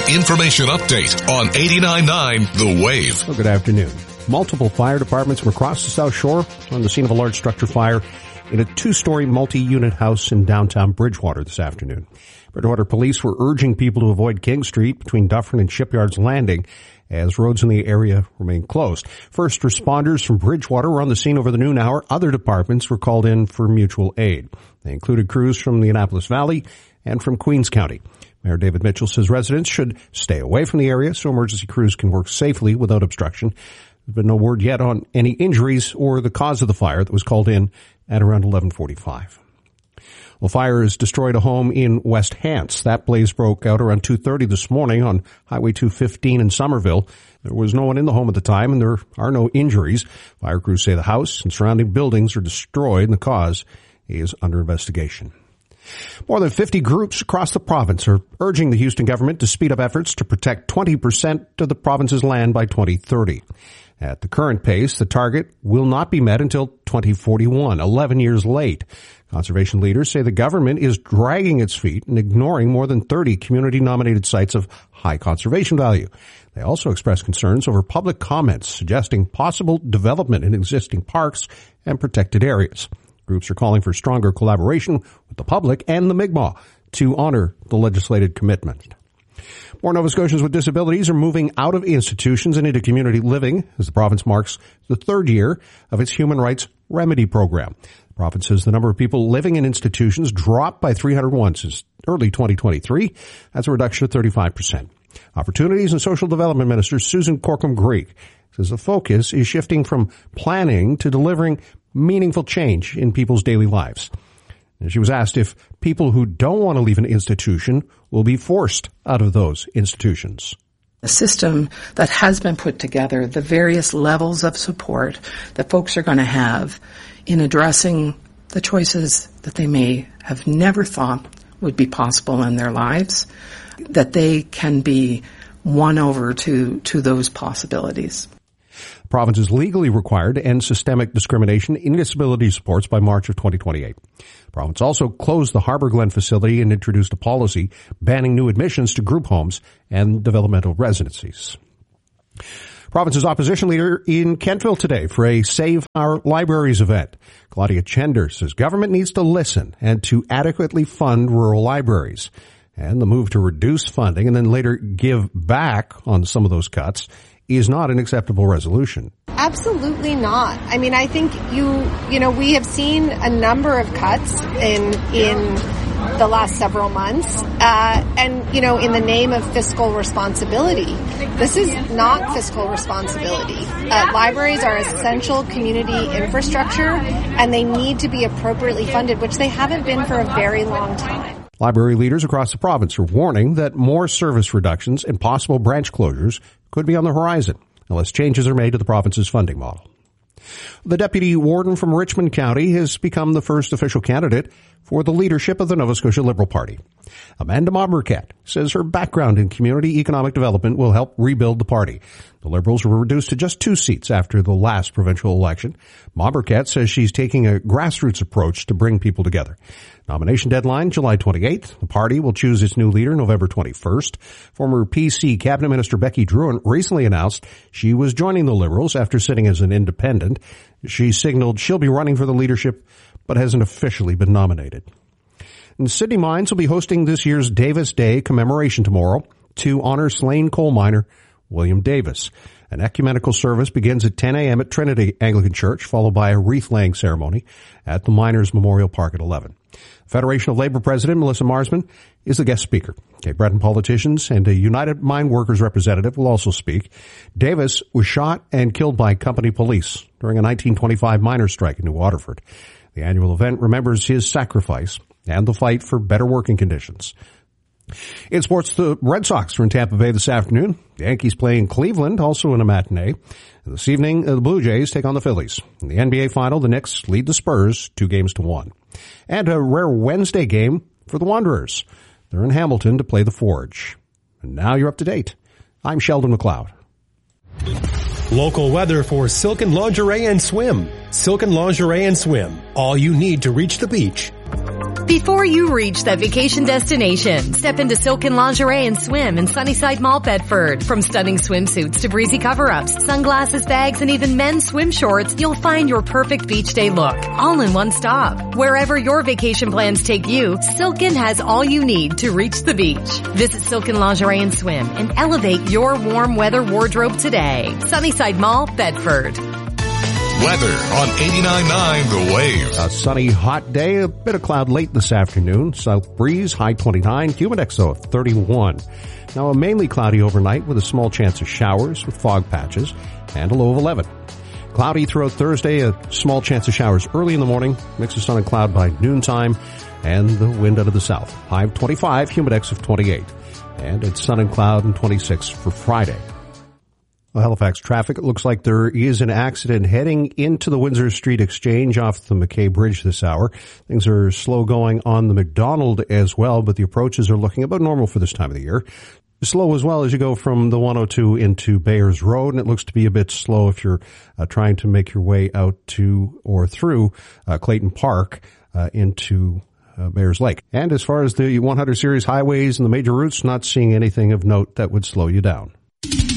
information update on 89.9 The Wave. Well, good afternoon. Multiple fire departments from across the South Shore on the scene of a large structure fire in a two-story multi-unit house in downtown Bridgewater this afternoon. Bridgewater police were urging people to avoid King Street between Dufferin and Shipyards Landing as roads in the area remain closed. First responders from Bridgewater were on the scene over the noon hour. Other departments were called in for mutual aid. They included crews from the Annapolis Valley and from Queens County. Mayor David Mitchell says residents should stay away from the area so emergency crews can work safely without obstruction. There's been no word yet on any injuries or the cause of the fire that was called in at around 11:45. Well, fire has destroyed a home in West Hants. That blaze broke out around 2:30 this morning on Highway 215 in Somerville. There was no one in the home at the time, and there are no injuries. Fire crews say the house and surrounding buildings are destroyed, and the cause is under investigation. More than 50 groups across the province are urging the Houston government to speed up efforts to protect 20% of the province's land by 2030. At the current pace, the target will not be met until 2041, 11 years late. Conservation leaders say the government is dragging its feet and ignoring more than 30 community-nominated sites of high conservation value. They also express concerns over public comments suggesting possible development in existing parks and protected areas. Groups are calling for stronger collaboration with the public and the Mi'kmaq to honor the legislated commitment. More Nova Scotians with disabilities are moving out of institutions and into community living as the province marks the third year of its Human Rights Remedy program. The province says the number of people living in institutions dropped by 301 since early 2023. That's a reduction of 35%. Opportunities and Social Development Minister Susan Corkum-Greek says the focus is shifting from planning to delivering meaningful change in people's daily lives. And she was asked if people who don't want to leave an institution will be forced out of those institutions. The system that has been put together, the various levels of support that folks are going to have in addressing the choices that they may have never thought would be possible in their lives, that they can be won over to those possibilities. The province is legally required to end systemic discrimination in disability supports by March of 2028. The province also closed the Harbour Glen facility and introduced a policy banning new admissions to group homes and developmental residencies. Province's opposition leader in Kentville today for a Save Our Libraries event. Claudia Chender says government needs to listen and to adequately fund rural libraries. And the move to reduce funding and then later give back on some of those cuts is not an acceptable resolution. Absolutely not. I mean, I think we have seen a number of cuts in the last several months, and in the name of fiscal responsibility. This is not fiscal responsibility. Libraries are essential community infrastructure, and they need to be appropriately funded, which they haven't been for a very long time. Library leaders across the province are warning that more service reductions and possible branch closures could be on the horizon unless changes are made to the province's funding model. The deputy warden from Richmond County has become the first official candidate for the leadership of the Nova Scotia Liberal Party. Amanda Mauburcat says her background in community economic development will help rebuild the party. The Liberals were reduced to just 2 seats after the last provincial election. Mauburcat says she's taking a grassroots approach to bring people together. Nomination deadline, July 28th. The party will choose its new leader November 21st. Former PC Cabinet Minister Becky Drouin recently announced she was joining the Liberals after sitting as an independent. She signaled she'll be running for the leadership, but hasn't officially been nominated. And Sydney Mines will be hosting this year's Davis Day commemoration tomorrow to honor slain coal miner William Davis. An ecumenical service begins at 10 a.m. at Trinity Anglican Church, followed by a wreath-laying ceremony at the Miners Memorial Park at 11. Federation of Labor President Melissa Marsman is the guest speaker. Cape Breton politicians and a United Mine Workers representative will also speak. Davis was shot and killed by company police during a 1925 miners' strike in New Waterford. The annual event remembers his sacrifice and the fight for better working conditions. In sports, the Red Sox are in Tampa Bay this afternoon. The Yankees play in Cleveland, also in a matinee. And this evening, the Blue Jays take on the Phillies. In the NBA final, the Knicks lead the Spurs 2-1. And a rare Wednesday game for the Wanderers. They're in Hamilton to play the Forge. And now you're up to date. I'm Sheldon McLeod. Local weather for Silken Lingerie and Swim. Silken Lingerie and Swim. All you need to reach the beach. Before you reach that vacation destination, step into Silken Lingerie and Swim in Sunnyside Mall, Bedford. From stunning swimsuits to breezy cover-ups, sunglasses, bags, and even men's swim shorts, you'll find your perfect beach day look, all in one stop. Wherever your vacation plans take you, Silken has all you need to reach the beach. Visit Silken Lingerie and Swim and elevate your warm weather wardrobe today. Sunnyside Mall, Bedford. Weather on 89.9 The Wave. A sunny, hot day, a bit of cloud late this afternoon. South breeze, high 29, humidex of 31. Now a mainly cloudy overnight with a small chance of showers with fog patches and a low of 11. Cloudy throughout Thursday, a small chance of showers early in the morning, mix of sun and cloud by noontime, and the wind out of the south. High of 25, humidex of 28. And it's sun and cloud and 26 for Friday. Well, Halifax traffic, it looks like there is an accident heading into the Windsor Street Exchange off the McKay Bridge this hour. Things are slow going on the McDonald as well, but the approaches are looking about normal for this time of the year. Slow as well as you go from the 102 into Bayers Road, and it looks to be a bit slow if you're trying to make your way out to or through Clayton Park into Bayers Lake. And as far as the 100 series highways and the major routes, not seeing anything of note that would slow you down.